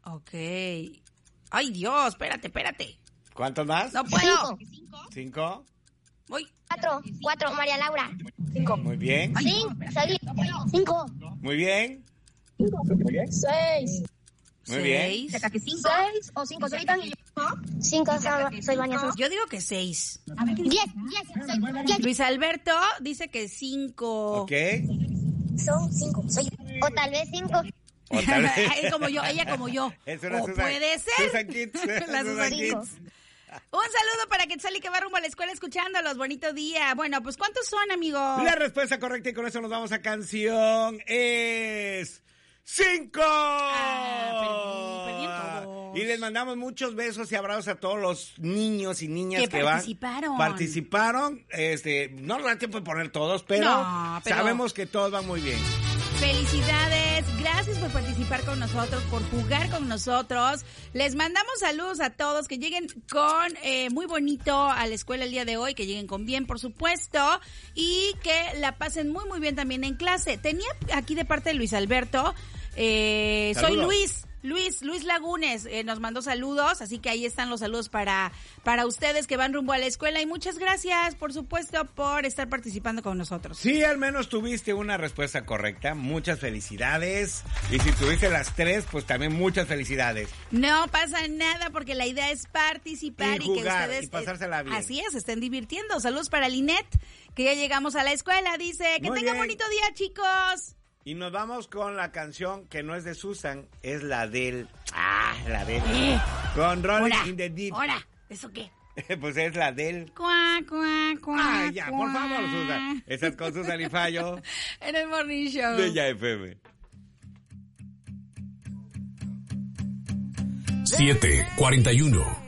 Ok. Ay, Dios, espérate. ¿Cuántos más? No puedo. 5. Voy. 4, María Laura. 5. Muy bien. 5. Muy bien. 6. Muy bien. 6. 6 o 5, soy Iván y yo. 5, soy Vania. Yo digo que 6. 10. Luis Alberto dice que 5. Ok. Son 5. O tal vez 5. O tal vez. Ella como yo. Es una o Susan, puede ser. Susan Kids. La Susan Kids. Kids. Un saludo para Quetzali que va rumbo a la escuela escuchándolos. Bonito día. Bueno, pues ¿cuántos son, amigo? La respuesta correcta y con eso nos vamos a canción es 5. Perdí en todo. Y les mandamos muchos besos y abrazos a todos los niños y niñas Que que participaron. Participaron. No nos da tiempo de poner todos, pero sabemos que todos van muy bien. Felicidades, gracias por participar con nosotros, por jugar con nosotros. Les mandamos saludos a todos, que lleguen con muy bonito a la escuela el día de hoy, que lleguen con bien, por supuesto, y que la pasen muy muy bien también en clase. Tenía aquí de parte de Luis Alberto, soy Luis Lagunes, nos mandó saludos, así que ahí están los saludos para ustedes que van rumbo a la escuela, y muchas gracias, por supuesto, por estar participando con nosotros. Sí, al menos tuviste una respuesta correcta, muchas felicidades, y si tuviste las 3, pues también muchas felicidades. No pasa nada, porque la idea es participar y jugar, y que ustedes y pasársela bien. Así es, estén divirtiendo. Saludos para Linet, que ya llegamos a la escuela, dice, que Muy tengan bien. bonito día, chicos. Y nos vamos con la canción que no es de Susan, es la del... Con Rolling in the Deep. Ahora, ¿eso qué? Pues es la del... Cuá, cuá, cuá. Ay, ya, por favor, Susan. Esa es con Susan y Fallo. En el Morning Show. De Ya FM. 7:41.